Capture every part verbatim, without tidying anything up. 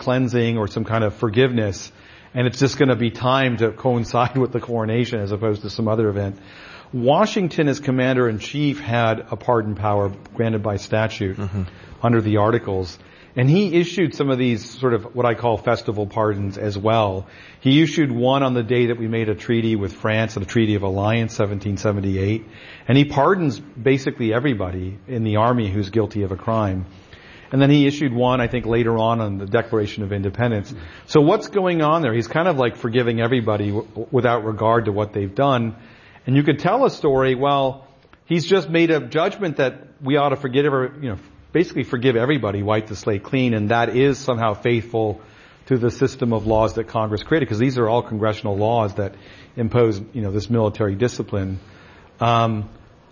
cleansing or some kind of forgiveness, and it's just going to be timed to coincide with the coronation as opposed to some other event. Washington, as commander-in-chief, had a pardon power granted by statute mm-hmm. under the Articles. And he issued some of these sort of what I call festival pardons as well. He issued one on the day that we made a treaty with France, the Treaty of Alliance, seventeen seventy-eight. And he pardons basically everybody in the army who's guilty of a crime. And then he issued one, I think, later on on the Declaration of Independence. So what's going on there? He's kind of like forgiving everybody w- without regard to what they've done. And you could tell a story, well, he's just made a judgment that we ought to forgive, you know, basically forgive everybody, wipe the slate clean, and that is somehow faithful to the system of laws that Congress created, because these are all congressional laws that impose, you know, this military discipline. Um,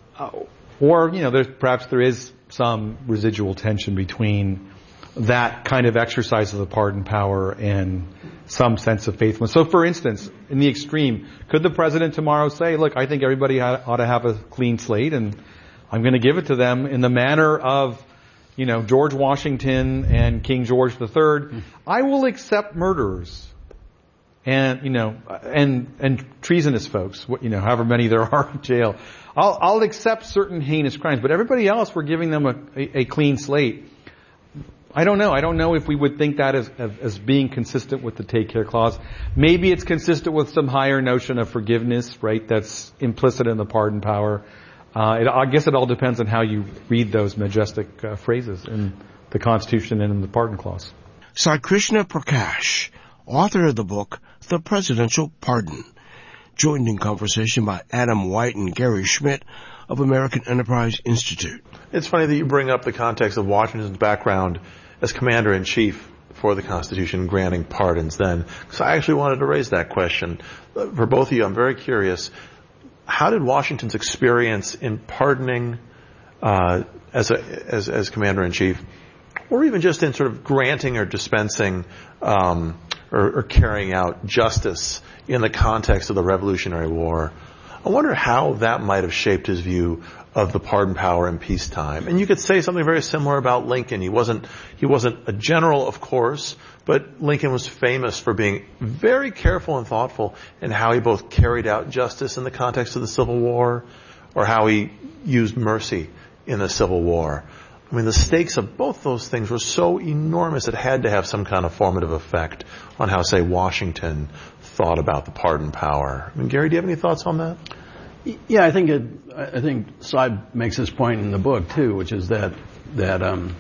or, you know, there's, perhaps there is some residual tension between that kind of exercise of the pardon power and some sense of faithfulness. So, for instance, in the extreme, could the president tomorrow say, look, I think everybody ought to have a clean slate, and I'm going to give it to them in the manner of, you know, George Washington and King George the Third. Mm. I will accept murderers and, you know, and, and treasonous folks, you know, however many there are in jail. I'll, I'll accept certain heinous crimes, but everybody else, we're giving them a, a, a clean slate. I don't know. I don't know if we would think that as, as, as being consistent with the Take Care Clause. Maybe it's consistent with some higher notion of forgiveness, right? That's implicit in the pardon power. Uh, it, I guess it all depends on how you read those majestic uh, phrases in the Constitution and in the Pardon Clause. Sai Krishna Prakash, author of the book, The Presidential Pardon, joined in conversation by Adam White and Gary Schmidt of American Enterprise Institute. It's funny that you bring up the context of Washington's background as commander-in-chief for the Constitution, granting pardons then, because I actually wanted to raise that question. For both of you, I'm very curious. How did Washington's experience in pardoning uh, as a as, as commander-in-chief, or even just in sort of granting or dispensing um, or, or carrying out justice in the context of the Revolutionary War, I wonder how that might have shaped his view of the pardon power in peacetime. And you could say something very similar about Lincoln. He wasn't he wasn't a general, of course, but Lincoln was famous for being very careful and thoughtful in how he both carried out justice in the context of the Civil War, or how he used mercy in the Civil War. I mean, the stakes of both those things were so enormous, it had to have some kind of formative effect on how, say, Washington thought about the pardon power. I mean, Gary, do you have any thoughts on that? Yeah, I think it, I think Saib makes this point in the book too, which is that that um,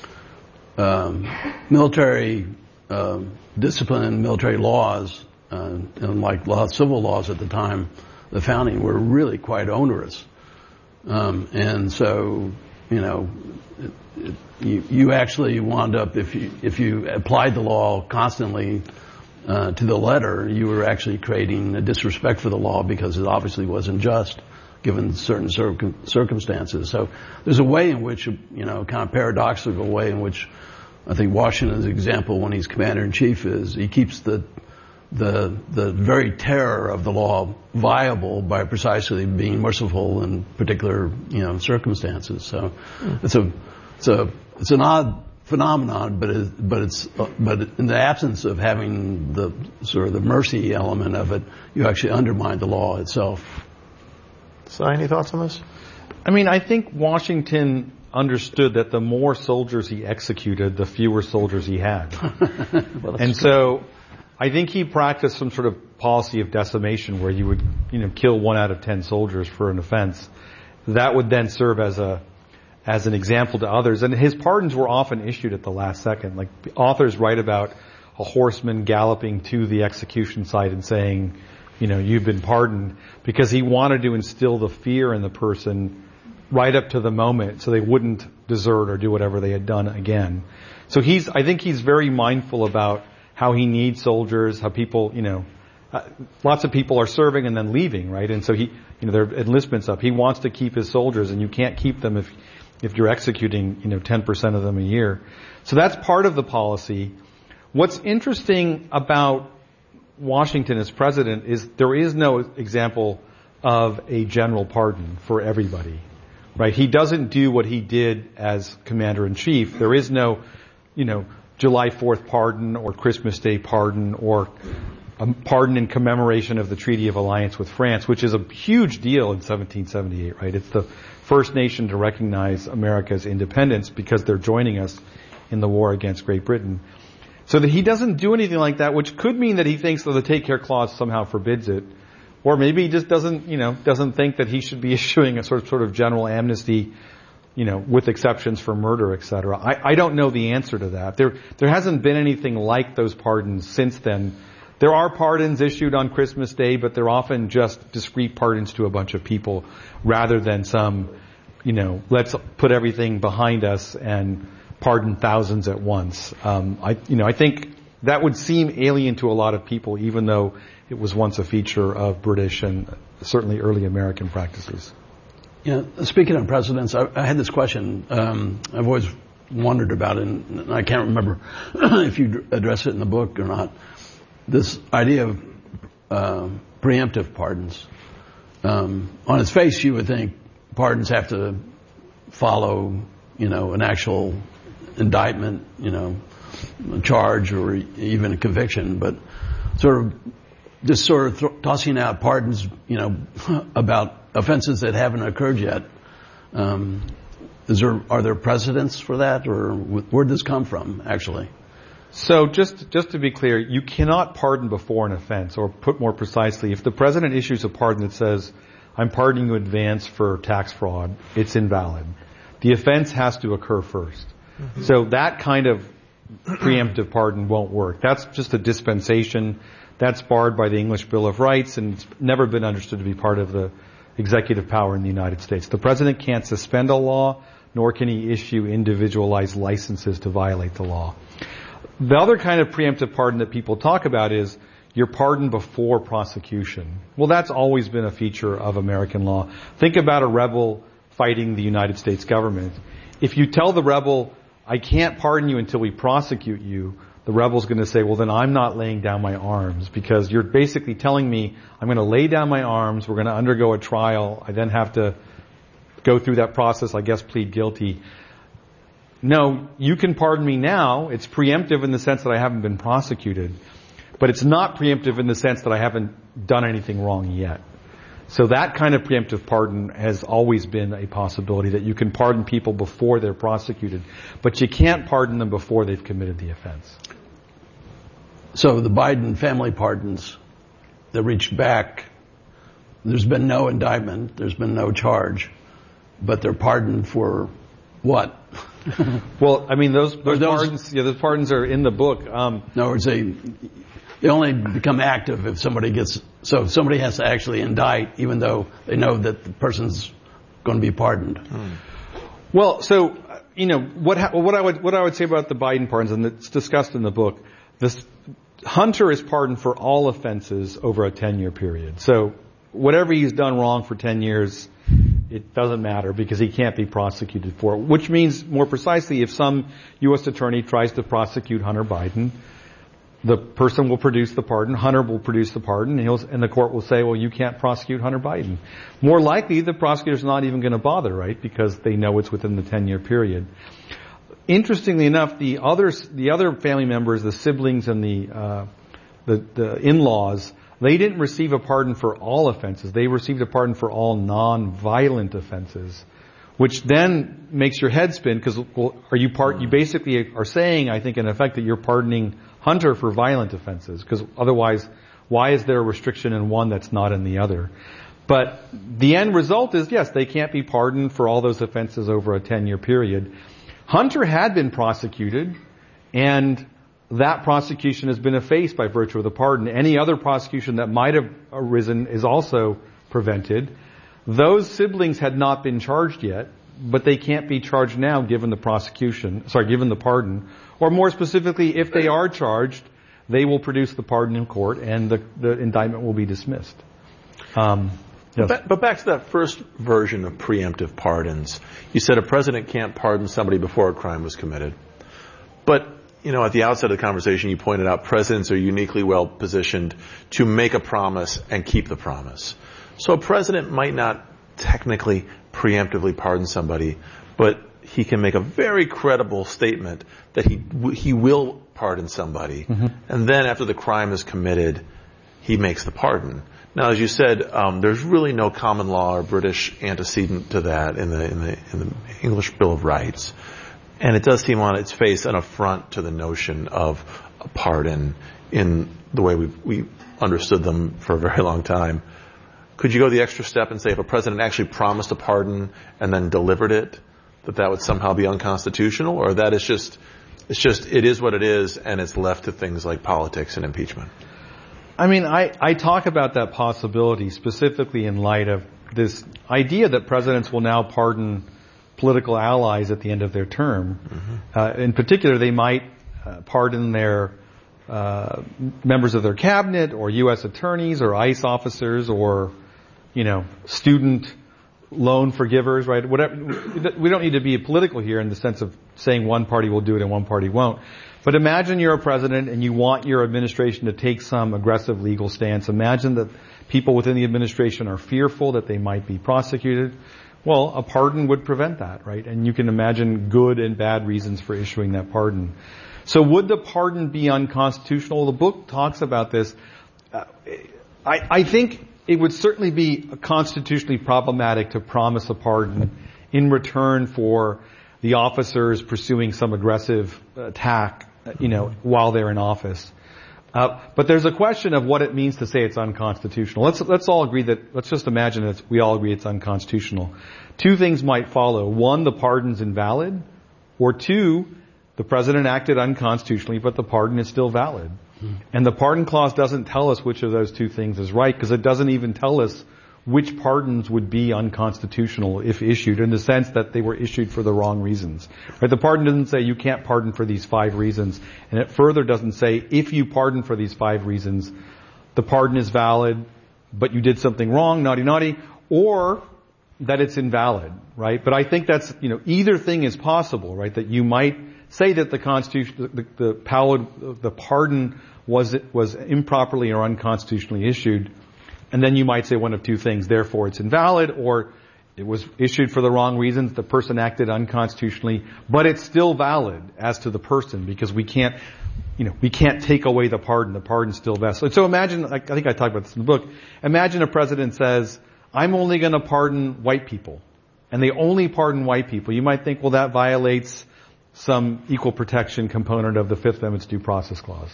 um, military uh, discipline, military laws, uh, unlike law, civil laws at the time, the founding, were really quite onerous, um, and so you know, it, it, you, you actually wound up if you if you applied the law constantly Uh, to the letter, you were actually creating a disrespect for the law because it obviously wasn't just given certain circum- circumstances. So there's a way in which, you know, kind of paradoxical way in which I think Washington's example when he's commander-in-chief is he keeps the the the very terror of the law viable by precisely being merciful in particular, you know, circumstances. So mm. it's a it's a it's an odd phenomenon, but it, but it's uh, but in the absence of having the sort of the mercy element of it, you actually undermine the law itself. So, any thoughts on this? I mean, I think Washington understood that the more soldiers he executed, the fewer soldiers he had, well, and good. So I think he practiced some sort of policy of decimation, where you would, you know, kill one out of ten soldiers for an offense. That would then serve as a as an example to others. And his pardons were often issued at the last second. Like, authors write about a horseman galloping to the execution site and saying, you know, you've been pardoned, because he wanted to instill the fear in the person right up to the moment so they wouldn't desert or do whatever they had done again. So he's, I think he's very mindful about how he needs soldiers, how people, you know, uh, lots of people are serving and then leaving, right? And so he, you know, their enlistment's up. He wants to keep his soldiers, and you can't keep them if if you're executing, you know, ten percent of them a year. So that's part of the policy. What's interesting about Washington as president is there is no example of a general pardon for everybody, right? He doesn't do what he did as commander-in-chief. There is no, you know, July fourth pardon or Christmas Day pardon or a pardon in commemoration of the Treaty of Alliance with France, which is a huge deal in seventeen seventy-eight, right? It's the first nation to recognize America's independence because they're joining us in the war against Great Britain. So that he doesn't do anything like that, which could mean that he thinks that the Take Care Clause somehow forbids it. Or maybe he just doesn't, you know, doesn't think that he should be issuing a sort of, sort of general amnesty, you know, with exceptions for murder, et cetera. I, I don't know the answer to that. There, there hasn't been anything like those pardons since then. There are pardons issued on Christmas Day, but they're often just discrete pardons to a bunch of people rather than some, you know, let's put everything behind us and pardon thousands at once. Um, I, you know, I think that would seem alien to a lot of people, even though it was once a feature of British and certainly early American practices. Yeah, speaking of presidents, I, I had this question. Um, I've always wondered about it, and I can't remember if you address it in the book or not. This idea of uh, preemptive pardons. Um, on its face, you would think pardons have to follow, you know, an actual indictment, you know, a charge or even a conviction, but sort of just sort of th- tossing out pardons, you know, about offenses that haven't occurred yet. Um, is there, are there precedents for that, or where did this come from, actually? So just, just to be clear, you cannot pardon before an offense, or put more precisely, if the president issues a pardon that says, I'm pardoning you in advance for tax fraud, it's invalid. The offense has to occur first. Mm-hmm. So that kind of preemptive pardon won't work. That's just a dispensation. That's barred by the English Bill of Rights, and it's never been understood to be part of the executive power in the United States. The president can't suspend a law, nor can he issue individualized licenses to violate the law. The other kind of preemptive pardon that people talk about is you're pardoned before prosecution. Well, that's always been a feature of American law. Think about a rebel fighting the United States government. If you tell the rebel, I can't pardon you until we prosecute you, the rebel's going to say, well, then I'm not laying down my arms, because you're basically telling me I'm going to lay down my arms, we're going to undergo a trial, I then have to go through that process, I guess plead guilty. No, you can pardon me now. It's preemptive in the sense that I haven't been prosecuted, but it's not preemptive in the sense that I haven't done anything wrong yet. So that kind of preemptive pardon has always been a possibility, that you can pardon people before they're prosecuted, but you can't pardon them before they've committed the offense. So the Biden family pardons that reached back, there's been no indictment, there's been no charge, but they're pardoned for what? Well, I mean, those, those, those pardons, yeah, those pardons are in the book. Um, in other words, they, they only become active if somebody gets, so if somebody has to actually indict, even though they know that the person's going to be pardoned. Hmm. Well, so, you know, what, ha- what I would, what I would say about the Biden pardons, and it's discussed in the book, this, Hunter is pardoned for all offenses over a ten-year period. So whatever he's done wrong for ten years, it doesn't matter because he can't be prosecuted for it. Which means, more precisely, if some U S attorney tries to prosecute Hunter Biden, the person will produce the pardon, Hunter will produce the pardon, and, he'll, and the court will say, well, you can't prosecute Hunter Biden. More likely, the prosecutor's not even going to bother, right? Because they know it's within the ten-year period. Interestingly enough, the others, the other family members, the siblings and the, uh, the, the in-laws, they didn't receive a pardon for all offenses. They received a pardon for all non-violent offenses, which then makes your head spin, because, well, are you part, you basically are saying, I think, in effect, that you're pardoning Hunter for violent offenses, because otherwise, why is there a restriction in one that's not in the other? But the end result is, yes, they can't be pardoned for all those offenses over a ten-year period. Hunter had been prosecuted, and that prosecution has been effaced by virtue of the pardon. Any other prosecution that might have arisen is also prevented. Those siblings had not been charged yet, but they can't be charged now given the prosecution, sorry, given the pardon. Or more specifically, if they are charged, they will produce the pardon in court and the, the indictment will be dismissed. Um, yes. but, but back to that first version of preemptive pardons. You said a president can't pardon somebody before a crime was committed. But, you know, at the outset of the conversation, you pointed out presidents are uniquely well positioned to make a promise and keep the promise. So a president might not technically preemptively pardon somebody, but he can make a very credible statement that he he will pardon somebody, mm-hmm. and then after the crime is committed, he makes the pardon. Now, as you said, um, there's really no common law or British antecedent to that in the in the in the English Bill of Rights, and it does seem on its face an affront to the notion of a pardon in the way we we understood them for a very long time. Could you go the extra step and say if a president actually promised a pardon and then delivered it, that that would somehow be unconstitutional, or that is just, it's just, it is what it is, and it's left to things like politics and impeachment? I mean, I, I talk about that possibility specifically in light of this idea that presidents will now pardon political allies at the end of their term. Mm-hmm. Uh, in particular, they might uh, pardon their uh, members of their cabinet, or U S attorneys, or ICE officers, or you know, student loan forgivers, right? Whatever. We don't need to be political here in the sense of saying one party will do it and one party won't. But imagine you're a president and you want your administration to take some aggressive legal stance. Imagine that people within the administration are fearful that they might be prosecuted. Well, a pardon would prevent that, right? And you can imagine good and bad reasons for issuing that pardon. So would the pardon be unconstitutional? The book talks about this. Uh, I, I think it would certainly be constitutionally problematic to promise a pardon in return for the officers pursuing some aggressive attack, you know, while they're in office. Uh, but there's a question of what it means to say it's unconstitutional. Let's let's all agree that. Let's just imagine that we all agree it's unconstitutional. Two things might follow: one, the pardon's invalid, or two, the president acted unconstitutionally, but the pardon is still valid. And the pardon clause doesn't tell us which of those two things is right, because it doesn't even tell us which pardons would be unconstitutional if issued, in the sense that they were issued for the wrong reasons. Right? The pardon doesn't say you can't pardon for these five reasons, and it further doesn't say if you pardon for these five reasons, the pardon is valid, but you did something wrong, naughty naughty, or that it's invalid, right? But I think that's, you know, either thing is possible, right? That you might say that the Constitution, the, the, the, the pardon was was improperly or unconstitutionally issued, and then you might say one of two things: therefore, it's invalid, or it was issued for the wrong reasons. The person acted unconstitutionally, but it's still valid as to the person, because we can't, you know, we can't take away the pardon. The pardon's still vested. So imagine, like, I think I talked about this in the book. Imagine a president says, "I'm only going to pardon white people," and they only pardon white people. You might think, well, that violates some equal protection component of the Fifth Amendment's due process clause.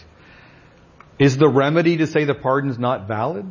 Is the remedy to say the pardon's not valid?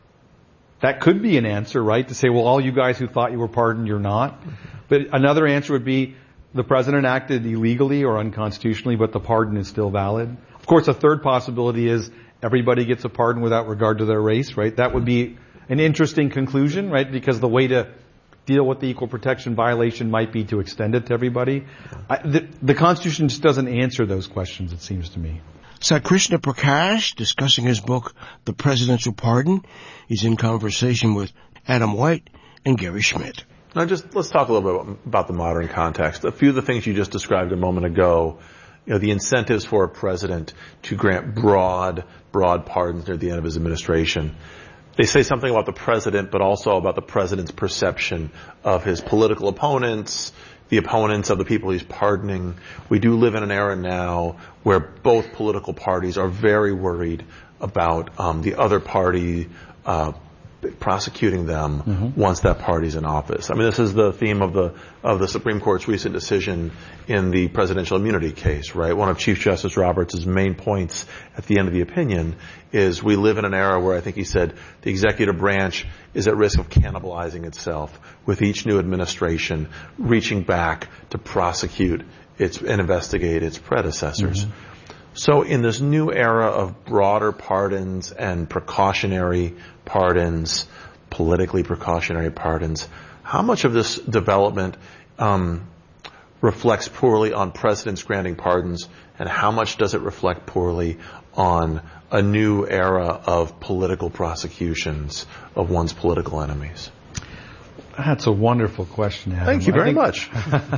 That could be an answer, right? To say, well, all you guys who thought you were pardoned, you're not. But another answer would be the president acted illegally or unconstitutionally, but the pardon is still valid. Of course, a third possibility is everybody gets a pardon without regard to their race, right? That would be an interesting conclusion, right? Because the way to deal with the equal protection violation might be to extend it to everybody. I, the, the Constitution just doesn't answer those questions, it seems to me. Sai Krishna Prakash, discussing his book, The Presidential Pardon. He's in conversation with Adam White and Gary Schmidt. Now, just let's talk a little bit about the modern context. A few of the things you just described a moment ago, you know, the incentives for a president to grant broad, broad pardons near the end of his administration. They say something about the president, but also about the president's perception of his political opponents, the opponents of the people he's pardoning. We do live in an era now where both political parties are very worried about um, the other party uh, prosecuting them mm-hmm. once that party's in office. I mean, this is the theme of the of the Supreme Court's recent decision in the presidential immunity case, right? One of Chief Justice Roberts' main points at the end of the opinion is we live in an era where I think he said the executive branch is at risk of cannibalizing itself with each new administration reaching back to prosecute its and investigate its predecessors. Mm-hmm. So in this new era of broader pardons and precautionary pardons, politically precautionary pardons, how much of this development um, reflects poorly on presidents granting pardons, and how much does it reflect poorly on a new era of political prosecutions of one's political enemies? That's a wonderful question, Adam. Thank you very I much. think,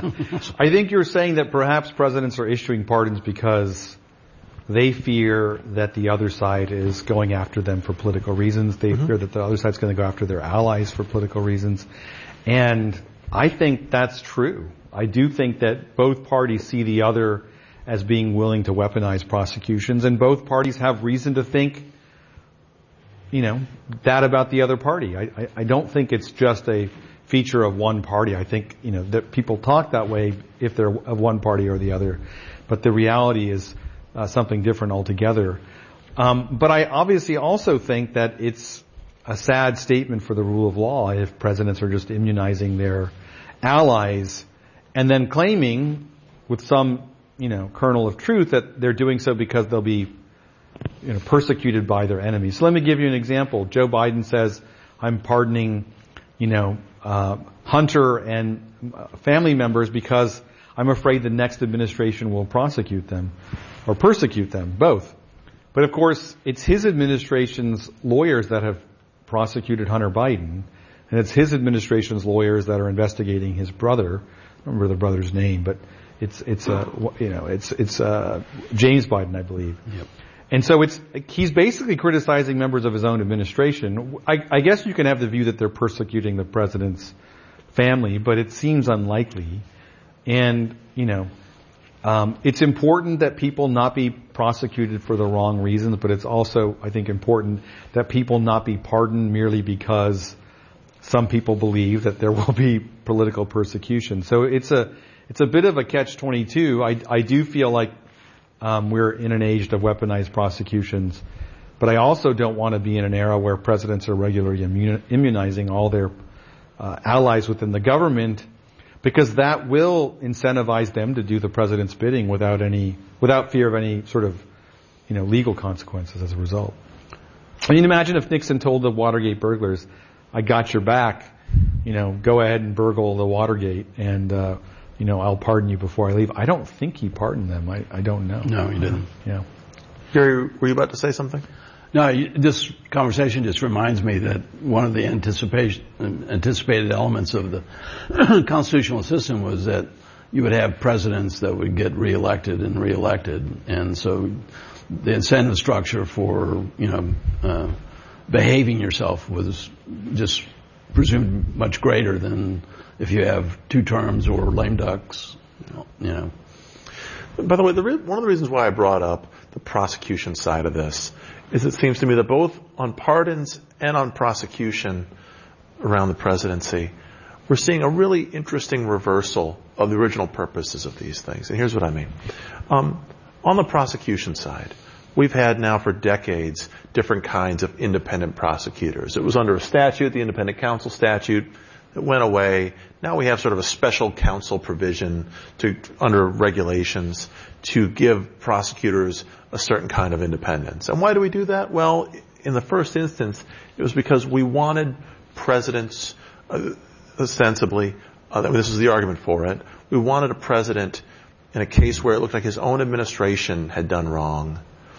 I think you're saying that perhaps presidents are issuing pardons because they fear that the other side is going after them for political reasons. They mm-hmm. fear that the other side's going to go after their allies for political reasons. And I think that's true. I do think that both parties see the other as being willing to weaponize prosecutions, and both parties have reason to think, you know, that about the other party. I, I, I don't think it's just a feature of one party. I think, you know, that people talk that way if they're of one party or the other, but the reality is uh, something different altogether. Um, but I obviously also think that it's a sad statement for the rule of law if presidents are just immunizing their allies and then claiming with some, you know, kernel of truth that they're doing so because they'll be, you know, persecuted by their enemies. So let me give you an example. Joe Biden says, I'm pardoning, you know, uh, Hunter and family members because I'm afraid the next administration will prosecute them or persecute them, both. But of course, it's his administration's lawyers that have prosecuted Hunter Biden, and it's his administration's lawyers that are investigating his brother. I don't remember the brother's name, but it's it's uh, you know it's it's uh, James Biden, I believe. Yep. And so it's he's basically criticizing members of his own administration. I, I guess you can have the view that they're persecuting the president's family, but it seems unlikely. And you know, um, it's important that people not be prosecuted for the wrong reasons, but it's also, I think, important that people not be pardoned merely because some people believe that there will be political persecution. So it's a it's a bit of a catch twenty-two. I I do feel like um, we're in an age of weaponized prosecutions, but I also don't want to be in an era where presidents are regularly immun- immunizing all their uh, allies within the government, because that will incentivize them to do the president's bidding without any without fear of any sort of, you know, legal consequences as a result. I mean, imagine if Nixon told the Watergate burglars, I got your back, you know, go ahead and burgle the Watergate and, uh, you know, I'll pardon you before I leave. I don't think he pardoned them. I, I don't know. No, he didn't. Yeah. Gary, were you about to say something? No, you, this conversation just reminds me that one of the anticipation, anticipated elements of the constitutional system was that you would have presidents that would get reelected and reelected. And so the incentive structure for, you know, uh, behaving yourself was just presumed much greater than if you have two terms or lame ducks, you know. By the way, the re- one of the reasons why I brought up the prosecution side of this is it seems to me that both on pardons and on prosecution around the presidency, we're seeing a really interesting reversal of the original purposes of these things. And here's what I mean. Um, on the prosecution side, we've had now for decades different kinds of independent prosecutors. It was under a statute, the independent counsel statute. It went away. Now we have sort of a special counsel provision to, under regulations to give prosecutors a certain kind of independence. And why do we do that? Well, in the first instance, it was because we wanted presidents, uh, ostensibly, uh, this is the argument for it, we wanted a president in a case where it looked like his own administration had done wrong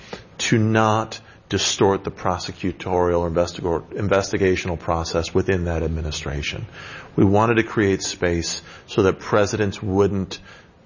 to not distort the prosecutorial or investigator, investigational process within that administration. We wanted to create space so that presidents wouldn't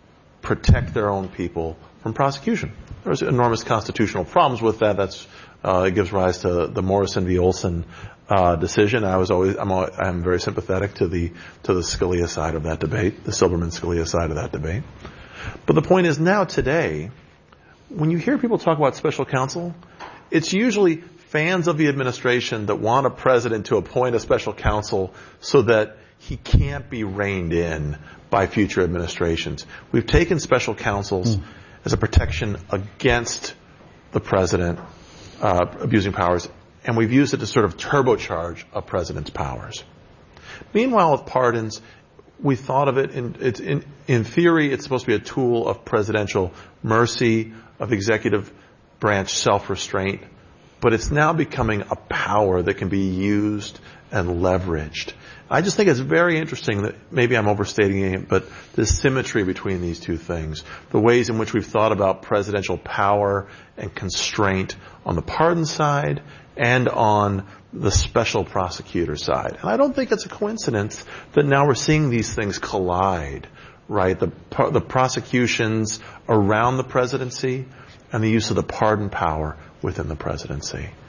protect their own people from prosecution. There's enormous constitutional problems with that. That's uh, it gives rise to the Morrison v. Olson uh, decision. I was always I'm, always, I'm very sympathetic to the to the Scalia side of that debate, the Silberman-Scalia side of that debate. But the point is now today, when you hear people talk about special counsel, it's usually fans of the administration that want a president to appoint a special counsel so that he can't be reined in by future administrations. We've taken special counsels mm. as a protection against the president uh, abusing powers, and we've used it to sort of turbocharge a president's powers. Meanwhile, with pardons, we thought of it in, it's in, in theory, it's supposed to be a tool of presidential mercy, of executive branch self-restraint, but it's now becoming a power that can be used and leveraged. I just think it's very interesting that maybe I'm overstating it, but the symmetry between these two things, the ways in which we've thought about presidential power and constraint on the pardon side and on the special prosecutor side. And I don't think it's a coincidence that now we're seeing these things collide, right? The, the prosecutions around the presidency and the use of the pardon power within the presidency.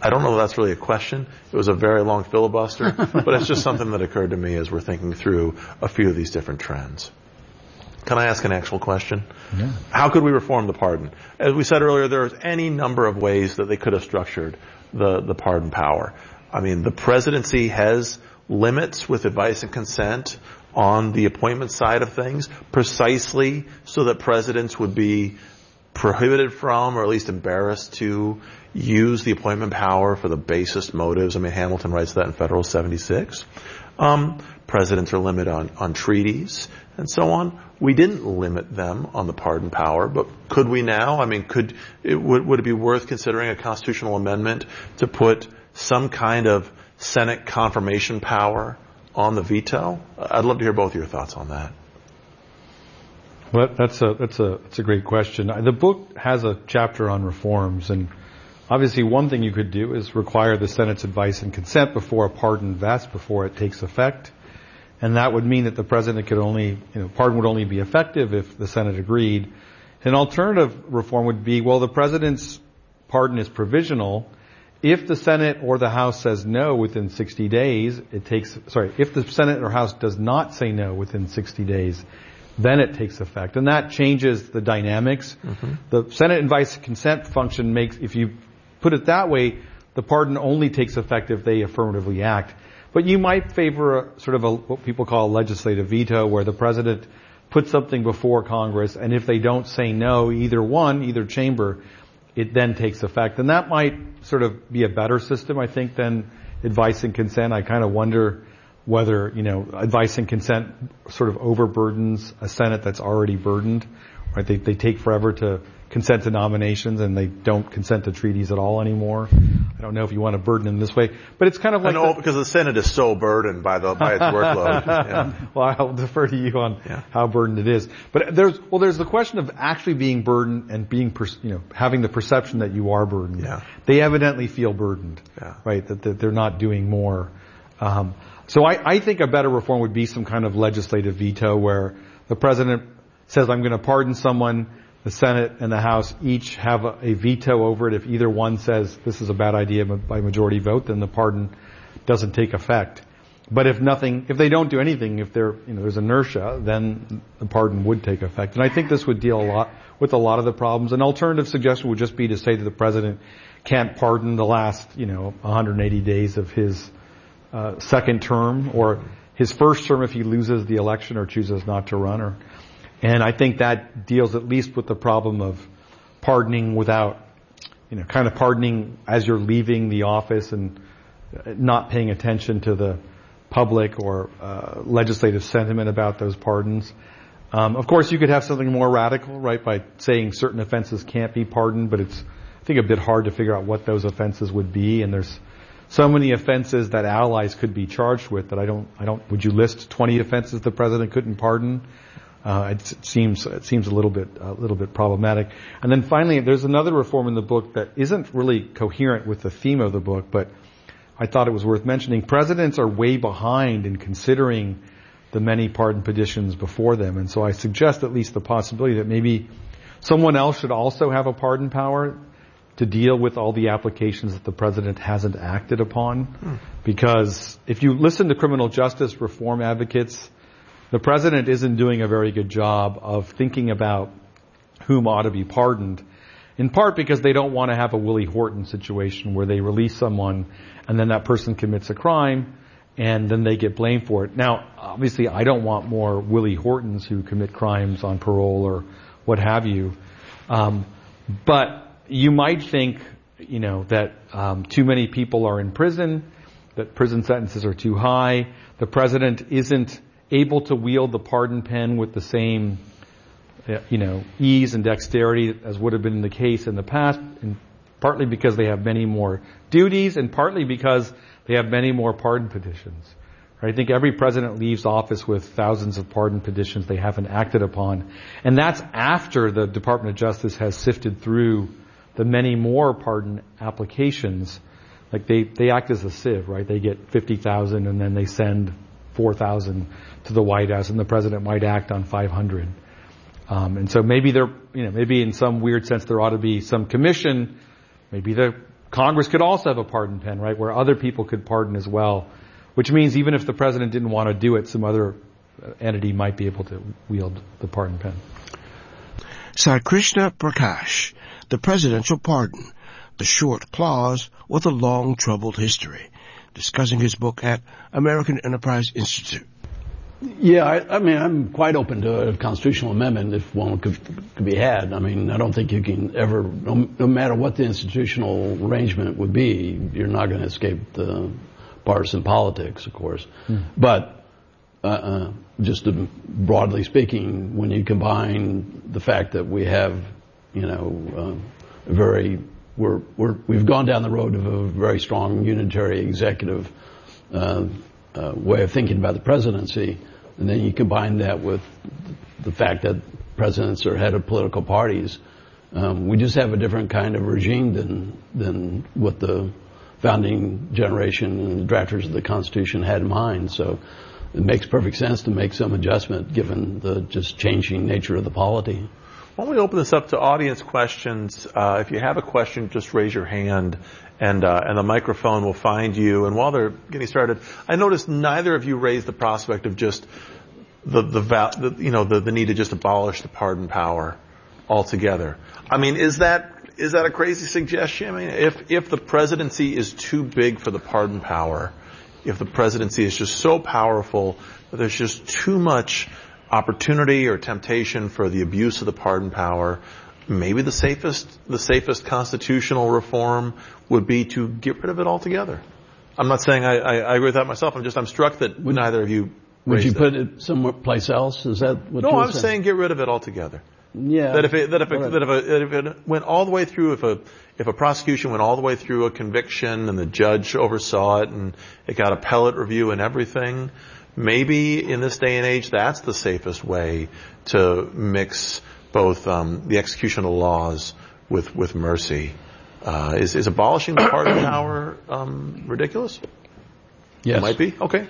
I don't know if that's really a question. It was a very long filibuster, but it's just something that occurred to me as we're thinking through a few of these different trends. Can I ask an actual question? Yeah. How could we reform the pardon? As we said earlier, there's any number of ways that they could have structured the, the pardon power. I mean, the presidency has limits with advice and consent on the appointment side of things, precisely so that presidents would be prohibited from, or at least embarrassed to, use the appointment power for the basest motives. I mean, Hamilton writes that in Federal seventy-six. Um, presidents are limited on, on treaties and so on. We didn't limit them on the pardon power, but could we now? I mean, could it, would, would it be worth considering a constitutional amendment to put some kind of Senate confirmation power on the veto? I'd love to hear both of your thoughts on that. Well, that's a that's a that's a great question. The book has a chapter on reforms, and obviously one thing you could do is require the Senate's advice and consent before a pardon vests, before it takes effect, and that would mean that the president could only, you know, pardon would only be effective if the Senate agreed. An alternative reform would be, well, the president's pardon is provisional. If the Senate or the House says no within sixty days, it takes, sorry, if the Senate or House does not say no within sixty days, then it takes effect. And that changes the dynamics. Mm-hmm. The Senate advice consent function makes, if you put it that way, the pardon only takes effect if they affirmatively act. But you might favor a, sort of a, what people call a legislative veto, where the president puts something before Congress, and if they don't say no, either one, either chamber, it then takes effect. And that might sort of be a better system, I think, than advice and consent. I kind of wonder whether, you know, advice and consent sort of overburdens a Senate that's already burdened, right? They, they take forever to consent to nominations, and they don't consent to treaties at all anymore. I don't know if you want to burden them this way, but it's kind of like... I know, the, because the Senate is so burdened by the by its workload. Yeah. Well, I'll defer to you on yeah. how burdened it is. But there's, well, there's the question of actually being burdened and being, per, you know, having the perception that you are burdened. Yeah. They evidently feel burdened, yeah. right? That, that they're not doing more. Um, so I, I think a better reform would be some kind of legislative veto where the president says, I'm going to pardon someone. The Senate and the House each have a, a veto over it. If either one says this is a bad idea by majority vote, then the pardon doesn't take effect. But if nothing, if they don't do anything, if there, you know, there's inertia, then the pardon would take effect. And I think this would deal a lot with a lot of the problems. An alternative suggestion would just be to say that the president can't pardon the last, you know, one hundred eighty days of his uh, second term, or his first term if he loses the election or chooses not to run. Or, and I think that deals at least with the problem of pardoning without, you know, kind of pardoning as you're leaving the office and not paying attention to the public or uh, legislative sentiment about those pardons. Um, of course, you could have something more radical, right, by saying certain offenses can't be pardoned, but it's, I think, a bit hard to figure out what those offenses would be. And there's so many offenses that allies could be charged with that I don't, I don't, would you list twenty offenses the president couldn't pardon? Uh, it, it seems, it seems a little bit, a little bit problematic. And then finally, there's another reform in the book that isn't really coherent with the theme of the book, but I thought it was worth mentioning. Presidents are way behind in considering the many pardon petitions before them. And so I suggest at least the possibility that maybe someone else should also have a pardon power to deal with all the applications that the president hasn't acted upon. Hmm. Because if you listen to criminal justice reform advocates, the president isn't doing a very good job of thinking about whom ought to be pardoned, in part because they don't want to have a Willie Horton situation where they release someone and then that person commits a crime and then they get blamed for it. Now, obviously, I don't want more Willie Hortons who commit crimes on parole or what have you. Um, but you might think, you know, that um, too many people are in prison, that prison sentences are too high. The president isn't able to wield the pardon pen with the same, you know, ease and dexterity as would have been the case in the past, and partly because they have many more duties and partly because they have many more pardon petitions. Right? I think every president leaves office with thousands of pardon petitions they haven't acted upon. And that's after the Department of Justice has sifted through the many more pardon applications. Like they, they act as a sieve, right? They get fifty thousand and then they send four thousand to the White House, and the president might act on five hundred. Um, and so maybe there, you know, maybe in some weird sense there ought to be some commission. Maybe the Congress could also have a pardon pen, right, where other people could pardon as well, which means even if the president didn't want to do it, some other entity might be able to wield the pardon pen. Sir Krishna Prakash, The Presidential Pardon, the short clause with a long troubled history, discussing his book at American Enterprise Institute. Yeah, I, I mean, I'm quite open to a constitutional amendment if one could, could be had. I mean, I don't think you can ever, no, no matter what the institutional arrangement would be, you're not going to escape the partisan politics, of course. Mm. But uh, uh, just to, broadly speaking, when you combine the fact that we have, you know, uh, a very, we're, we're, we've gone down the road of a very strong unitary executive uh, uh, way of thinking about the presidency, and then you combine that with the fact that presidents are head of political parties, um, we just have a different kind of regime than than what the founding generation and the drafters of the Constitution had in mind. So it makes perfect sense to make some adjustment given the just changing nature of the polity. Why don't we open this up to audience questions? Uh, if you have a question, just raise your hand, and uh, and the microphone will find you. And while they're getting started, I noticed neither of you raised the prospect of just the the, the you know the, the need to just abolish the pardon power altogether. I mean, is that is that a crazy suggestion? I mean, if if the presidency is too big for the pardon power, if the presidency is just so powerful that there's just too much opportunity or temptation for the abuse of the pardon power, maybe the safest the safest constitutional reform would be to get rid of it altogether. I'm not saying I, I, I agree with that myself. I'm just I'm struck that would, neither of you. Would you it. put it someplace else? Is that what? No, you're I'm saying? saying get rid of it altogether. Yeah. That if it, that if it, right. that if, a, if it went all the way through, if a if a prosecution went all the way through a conviction and the judge oversaw it and it got appellate review and everything. Maybe in this day and age, that's the safest way to mix both um, the execution of laws with with mercy. Uh, is is abolishing the pardon power um, ridiculous? Yes, it might be. Okay.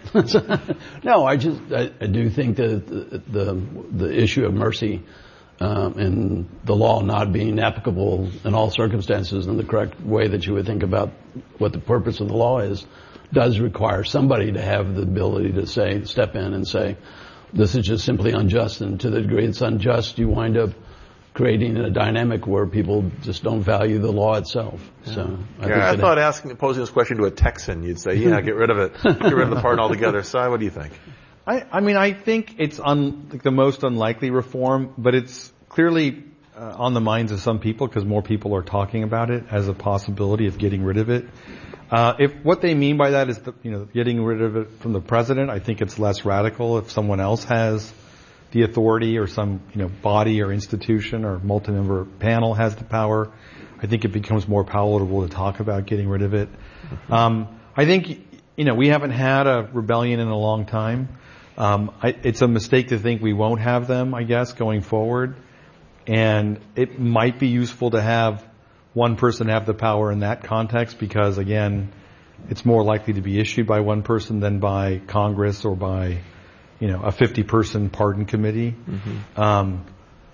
No, I just I, I do think that the the, the issue of mercy um, and the law not being applicable in all circumstances in the correct way that you would think about what the purpose of the law is, does require somebody to have the ability to say, step in and say, this is just simply unjust, and to the degree it's unjust, you wind up creating a dynamic where people just don't value the law itself. Yeah. So I, yeah, think I thought asking, posing this question to a Texan, you'd say, yeah, get rid of it. Get rid of the pardon altogether. Si, what do you think? I, I mean, I think it's un, like the most unlikely reform, but it's clearly uh, on the minds of some people because more people are talking about it as a possibility of getting rid of it. Uh, if what they mean by that is, the, you know, getting rid of it from the president, I think it's less radical. If someone else has the authority, or some, you know, body or institution or multi-member panel has the power, I think it becomes more palatable to talk about getting rid of it. Mm-hmm. Um, I think, you know, we haven't had a rebellion in a long time. Um, I, it's a mistake to think we won't have them, I guess, going forward. And it might be useful to have one person have the power in that context because, again, it's more likely to be issued by one person than by Congress or by, you know, a fifty-person pardon committee. Mm-hmm. Um,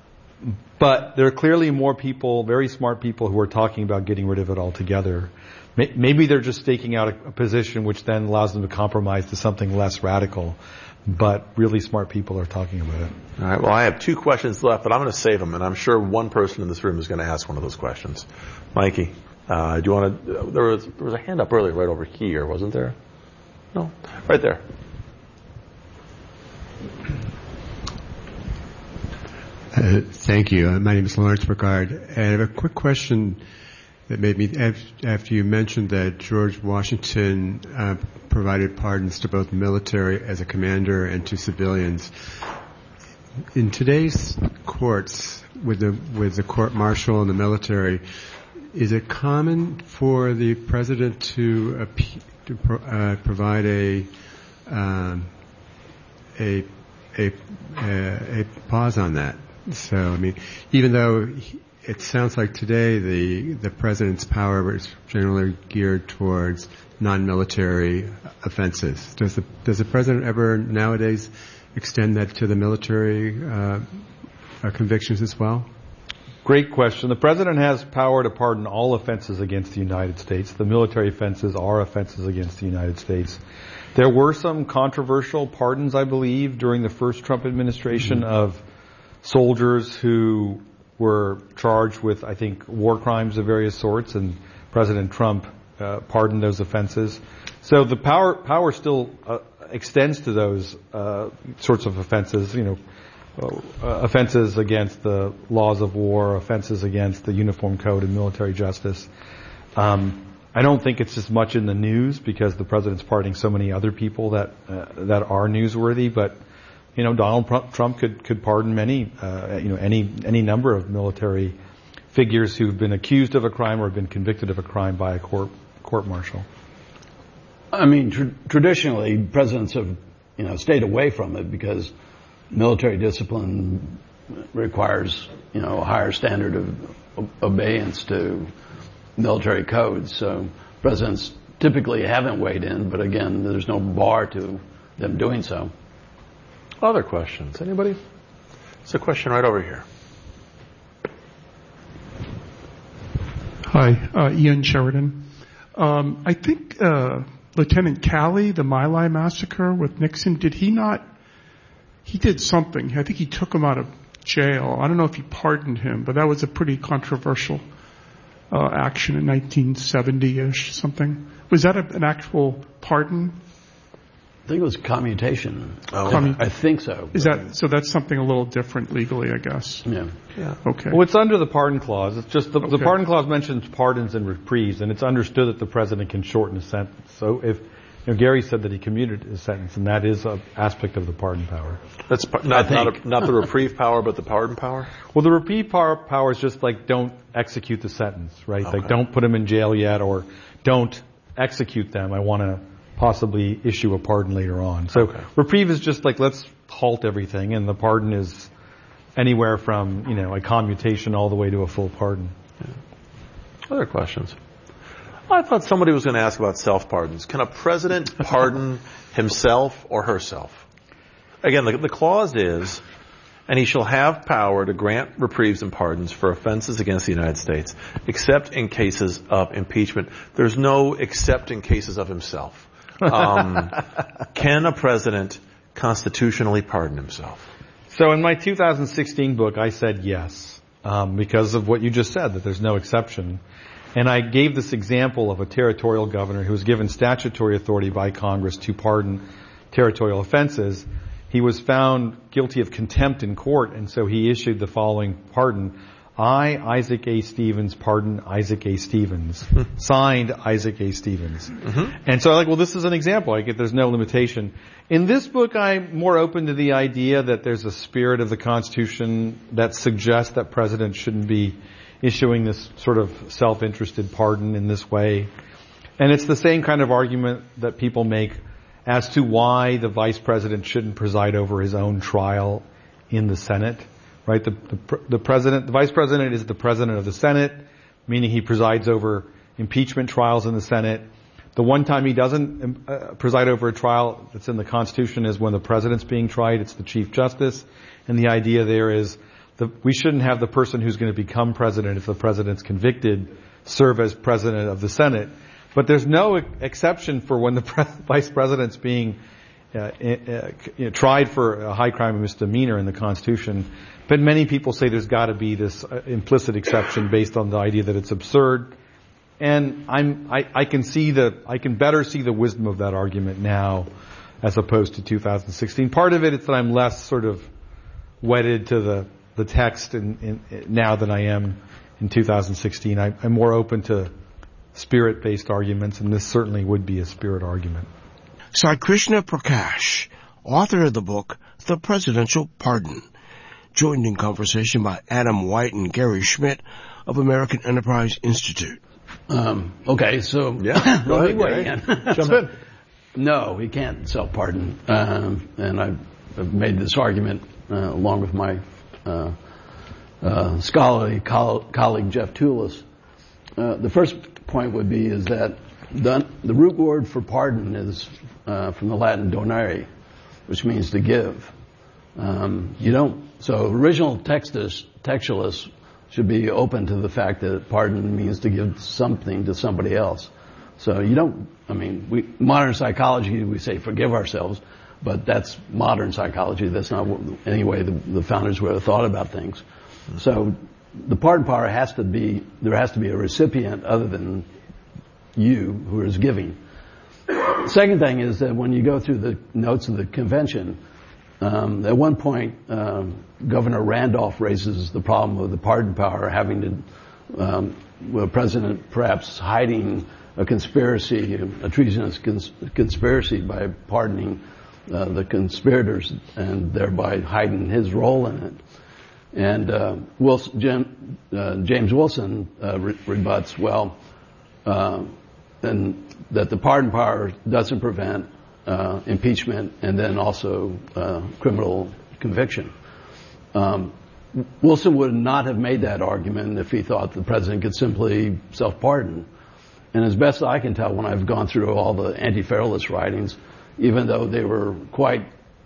but there are clearly more people, very smart people, who are talking about getting rid of it altogether. Maybe they're just staking out a, a position which then allows them to compromise to something less radical. But really smart people are talking about it. All right. Well, I have two questions left, but I'm going to save them, and I'm sure one person in this room is going to ask one of those questions. Mikey, uh, do you want to? Uh, there was there was a hand up earlier, right over here, wasn't there? No, right there. Uh, thank you. Uh, my name is Lawrence Burgard. I have a quick question that made me, after you mentioned that George Washington uh, provided pardons to both military as a commander and to civilians. In today's courts, with the with the court martial and the military, is it common for the president to, uh, to pro, uh, provide a um, a a a pause on that? So, I mean, even though he, it sounds like today the the president's power is generally geared towards non-military offenses. Does the does the president ever nowadays extend that to the military uh, uh, convictions as well? Great question. The president has power to pardon all offenses against the United States. The military offenses are offenses against the United States. There were some controversial pardons, I believe, during the first Trump administration mm-hmm. of soldiers who were charged with, I think, war crimes of various sorts, and President Trump uh, pardoned those offenses. So the power power still uh, extends to those uh, sorts of offenses, you know, uh, offenses against the laws of war, offenses against the Uniform Code and military justice. Um, I don't think it's as much in the news because the president's pardoning so many other people that uh, that are newsworthy. But you know, Donald Trump could could pardon many, uh, you know, any any number of military figures who've been accused of a crime or have been convicted of a crime by a court court martial. I mean, tr- traditionally, presidents have, you know, stayed away from it because military discipline requires, you know, a higher standard of obedience to military codes. So presidents typically haven't weighed in, but again, there's no bar to them doing so. Other questions? Anybody? There's a question right over here. Hi, uh, Ian Sheridan. Um, I think uh, Lieutenant Calley, the My Lai massacre with Nixon, did he not? He did something. I think he took him out of jail. I don't know if he pardoned him, but that was a pretty controversial uh, action in nineteen seventy-ish, something. Was that a, an actual pardon? I think it was commutation. Oh, Commu- I think so. Is that so? That's something a little different legally, I guess. Yeah. Yeah. Okay. Well, it's under the pardon clause. It's just the, Okay. the pardon clause mentions pardons and reprieves, and it's understood that the president can shorten a sentence. So if you know, Gary said that he commuted his sentence, and that is an aspect of the pardon power. That's par- not not, a, not the reprieve power, but the pardon power. Well, the reprieve power, power is just like don't execute the sentence, right? Okay. Like don't put them in jail yet, or don't execute them. I want to possibly issue a pardon later on. So Okay. reprieve is just like let's halt everything, and the pardon is anywhere from, you know, a commutation all the way to a full pardon. Yeah. Other questions? I thought somebody was going to ask about self-pardons. Can a president pardon himself or herself? Again, the, the clause is, and he shall have power to grant reprieves and pardons for offenses against the United States, except in cases of impeachment. There's no except in cases of himself. Um, can a president constitutionally pardon himself? So in my two thousand sixteen book, I said yes, um, because of what you just said, that there's no exception. And I gave this example of a territorial governor who was given statutory authority by Congress to pardon territorial offenses. He was found guilty of contempt in court, and so he issued the following pardon. I, Isaac A. Stevens, pardon Isaac A. Stevens. Signed, Isaac A. Stevens. Mm-hmm. And so I'm like, well, this is an example. I get there's no limitation. In this book, I'm more open to the idea that there's a spirit of the Constitution that suggests that presidents shouldn't be issuing this sort of self-interested pardon in this way. And it's the same kind of argument that people make as to why the vice president shouldn't preside over his own trial in the Senate. Right, the, the the president, the vice president is the president of the Senate, meaning he presides over impeachment trials in the Senate. The one time he doesn't uh, preside over a trial that's in the Constitution is when the president's being tried. It's the Chief Justice, and the idea there is that we shouldn't have the person who's going to become president if the president's convicted serve as president of the Senate. But there's no exception for when the pre- vice president's being uh, uh, you know, tried for a high crime and misdemeanor in the Constitution. But many people say there's got to be this uh, implicit exception based on the idea that it's absurd. And I'm, I, I can see the, I can better see the wisdom of that argument now as opposed to two thousand sixteen. Part of it is that I'm less sort of wedded to the, the text in, in, now than I am in two thousand sixteen. I, I'm more open to spirit-based arguments, and this certainly would be a spirit argument. Sai Krishna Prakash, author of the book, The Presidential Pardon, joined in conversation by Adam White and Gary Schmidt of American Enterprise Institute. Um, okay, so yeah, go let ahead, me weigh in. Jump so, in. No, he can't self-pardon, um, and I've, I've made this argument uh, along with my uh, uh, scholarly coll- colleague Jeff Toulis. Uh, the first point would be is that the, the root word for pardon is uh, from the Latin donare, which means to give. Um, you don't. So original textus, textualists should be open to the fact that pardon means to give something to somebody else. So you don't, I mean, we, modern psychology, we say forgive ourselves, but that's modern psychology. That's not any way the, the founders would have thought about things. So the pardon power has to be, there has to be a recipient other than you who is giving. The second thing is that when you go through the notes of the convention, um, at one point, um, Governor Randolph raises the problem of the pardon power having to, um, well, President perhaps hiding a conspiracy, a treasonous cons- conspiracy by pardoning uh, the conspirators and thereby hiding his role in it. And uh, Wilson, Jim, uh, James Wilson uh, re- rebuts, well, uh, and that the pardon power doesn't prevent uh, impeachment and then also uh, criminal conviction. Um, Wilson would not have made that argument if he thought the president could simply self-pardon. And as best I can tell, when I've gone through all the anti-federalist writings, even though they were quite,